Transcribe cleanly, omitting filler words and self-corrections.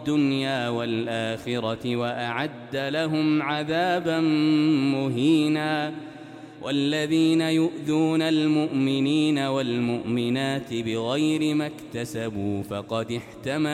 الدنيا والآخرة وأعد لهم عذابا مهينا. والذين يؤذون المؤمنين والمؤمنات بغير ما اكتسبوا فقد احتملوا